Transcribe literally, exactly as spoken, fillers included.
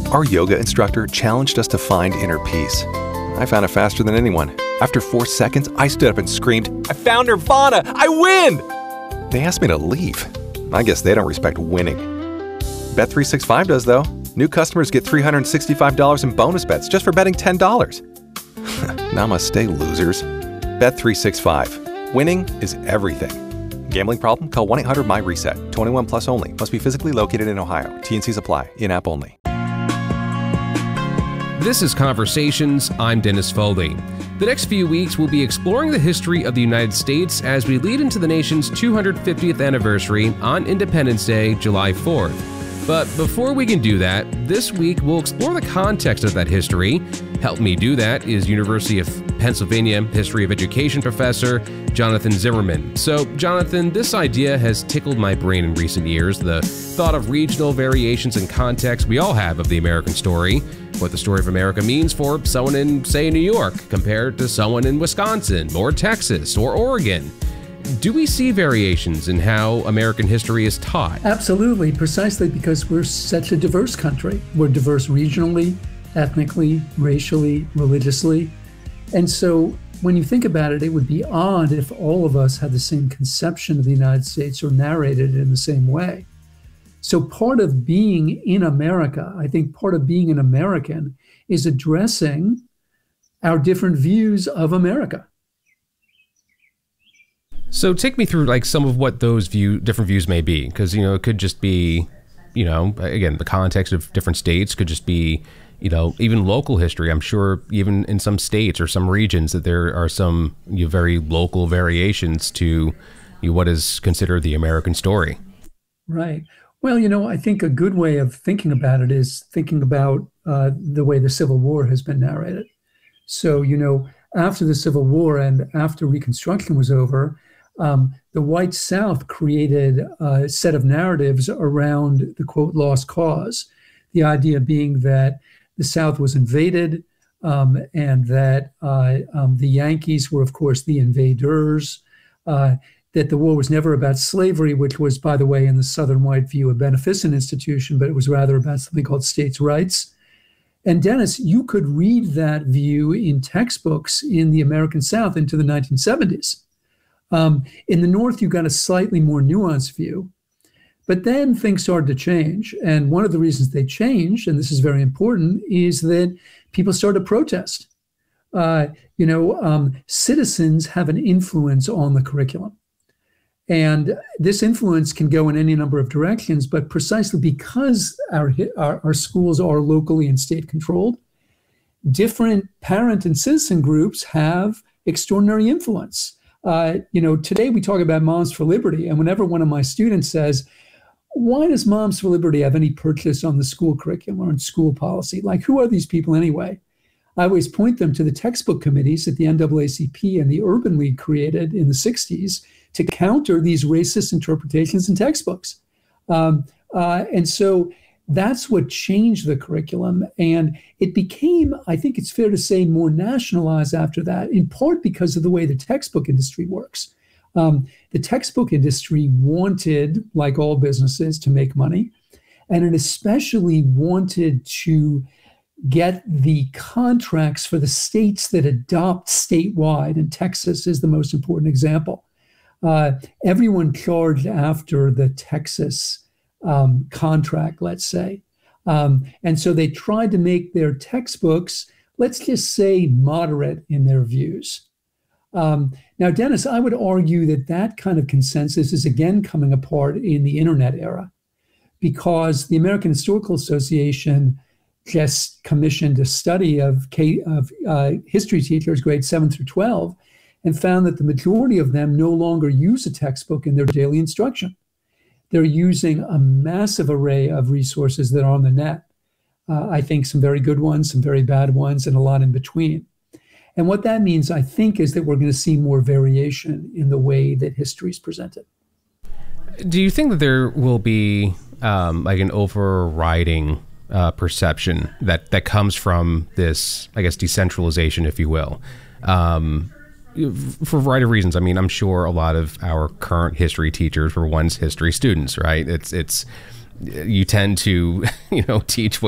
Our yoga instructor challenged us to find inner peace. I found it faster than anyone. After four seconds, I stood up and screamed, "I found Nirvana! I win!" They asked me to leave. I guess they don't respect winning. Bet three sixty-five does, though. New customers get three hundred sixty-five dollars in bonus bets just for betting ten dollars. Namaste, losers. Bet three sixty-five. Winning is everything. Gambling problem? Call one eight hundred M Y reset. twenty-one plus only. Must be physically located in Ohio. T N Cs apply. In-app only. This is Conversations. I'm Dennis Foley. The next few weeks, we'll be exploring the history of the United States as we lead into the nation's two hundred fiftieth anniversary on Independence Day, July fourth. But before we can do that, this week we'll explore the context of that history. Help me do that is University of Pennsylvania History of Education professor Jonathan Zimmerman. So, Jonathan, this idea has tickled my brain in recent years, the thought of regional variations in context we all have of the American story, what the story of America means for someone in, say, New York compared to someone in Wisconsin or Texas or Oregon. Do we see variations in how American history is taught? Absolutely, precisely because we're such a diverse country. We're diverse regionally, ethnically, racially, religiously. And so when you think about it, it would be odd if all of us had the same conception of the United States or narrated it in the same way. So part of being in America, I think part of being an American is addressing our different views of America. So take me through like some of what those view different views may be, because, you know, it could just be, you know, again, the context of different states could just be, you know, even local history. I'm sure even in some states or some regions that there are some, you know, very local variations to, you know, what is considered the American story. Right. Well, you know, I think a good way of thinking about it is thinking about uh, the way the Civil War has been narrated. So, you know, after the Civil War and after Reconstruction was over, um, the white South created a set of narratives around the, quote, lost cause. The idea being that the South was invaded um, and that uh, um, the Yankees were, of course, the invaders, uh, that the war was never about slavery, which was, by the way, in the Southern white view, a beneficent institution, but it was rather about something called states' rights. And Dennis, you could read that view in textbooks in the American South into the nineteen seventies. Um, in the North, you got a slightly more nuanced view. But then things started to change. And one of the reasons they changed, and this is very important, is that people started to protest. Uh, you know, um, citizens have an influence on the curriculum. And this influence can go in any number of directions, but precisely because our, our, our schools are locally and state controlled, different parent and citizen groups have extraordinary influence. Uh, you know, today we talk about Moms for Liberty, and whenever one of my students says, why does Moms for Liberty have any purchase on the school curriculum or on school policy? Like, who are these people anyway? I always point them to the textbook committees that the N double A C P and the Urban League created in the sixties to counter these racist interpretations in textbooks. Um, uh, and so that's what changed the curriculum. And it became, I think it's fair to say, more nationalized after that, in part because of the way the textbook industry works. Um, the textbook industry wanted, like all businesses, to make money. And it especially wanted to get the contracts for the states that adopt statewide, and Texas is the most important example. Uh, everyone charged after the Texas um, contract, let's say. Um, and so they tried to make their textbooks, let's just say, moderate in their views. Um, now, Dennis, I would argue that that kind of consensus is again coming apart in the internet era, because the American Historical Association just commissioned a study of, K, of uh, history teachers grades seven through twelve and found that the majority of them no longer use a textbook in their daily instruction. They're using a massive array of resources that are on the net. Uh, I think some very good ones, some very bad ones, and a lot in between. And what that means, I think, is that we're going to see more variation in the way that history is presented. Do you think that there will be um, like an overriding uh, perception that, that comes from this, I guess, decentralization, if you will? Um, for a variety of reasons. I mean, I'm sure a lot of our current history teachers were once history students, right? It's, it's, you tend to, you know, teach what